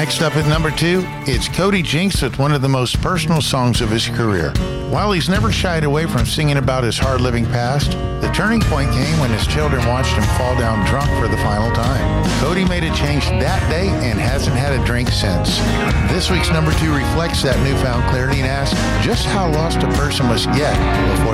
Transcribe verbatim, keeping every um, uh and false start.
Next up at number two, it's Cody Jinks with one of the most personal songs of his career. While he's never shied away from singing about his hard-living past, the turning point came when his children watched him fall down drunk for the final time. Cody made a change that day and hasn't had a drink since. This week's number two reflects that newfound clarity and asks just how lost a person must get before